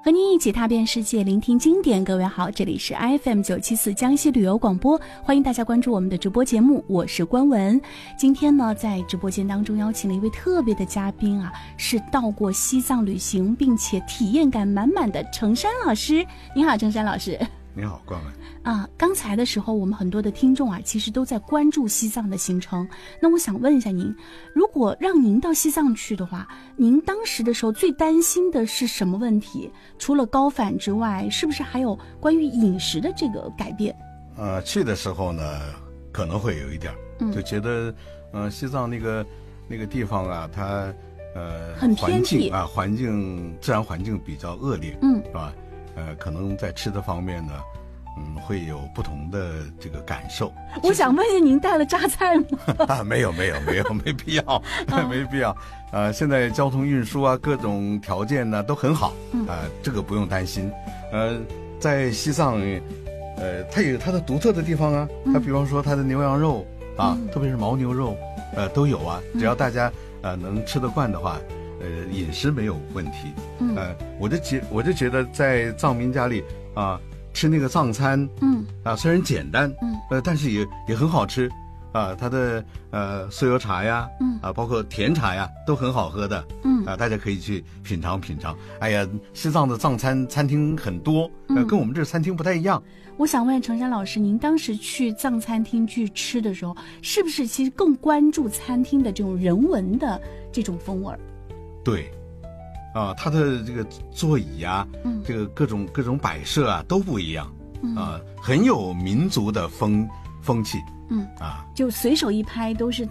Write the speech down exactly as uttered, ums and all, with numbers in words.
和您一起踏遍世界，聆听经典。各位好，这里是 F M 九七四江西旅游广播，欢迎大家关注我们的直播节目，我是关文。今天呢，在直播间当中邀请了一位特别的嘉宾啊，是到过西藏旅行并且体验感满满的程山老师。你好，程山老师。 你好，关文。 啊，刚才的时候，我们很多的听众啊，其实都在关注西藏的行程。那我想问一下您，如果让您到西藏去的话，您当时的时候最担心的是什么问题？除了高反之外，是不是还有关于饮食的这个改变？ 呃，去的时候呢，可能会有一点，就觉得，呃，西藏那个那个地方啊，它呃， 很偏僻环境啊，环境自然环境比较恶劣， 嗯， 是吧？呃，可能在吃的方面呢，嗯，会有不同的这个感受。 我想问一下，您带了榨菜吗？ 啊，没有没有没有，没必要，没必要。呃，现在交通运输啊，各种条件呢都很好，啊、 嗯呃，这个不用担心。呃，在西藏，呃，它有它的独特的地方啊，它比方说它的牛羊肉啊， 嗯、 特别是牦牛肉，呃，都有啊。只要大家呃能吃得惯的话。呃，饮食没有问题， 嗯， 呃，我就觉我就觉得在藏民家里啊、呃，吃那个藏餐， 嗯， 啊，虽然简单， 嗯， 呃，但是也也很好吃，啊，它的呃酥油茶呀， 嗯， 啊，包括甜茶呀，都很好喝的， 嗯， 啊，大家可以去品尝品尝。哎呀，西藏的藏餐餐厅很多，呃，跟我们这餐厅不太一样。 我想问程山老师，您当时去藏餐厅去吃的时候，是不是其实更关注餐厅的这种人文的这种风味？ 对，啊，它的这个座椅啊，嗯，这个各种各种摆设啊都不一样，嗯、啊，很有民族的风风气， 嗯啊， 就随手一拍都是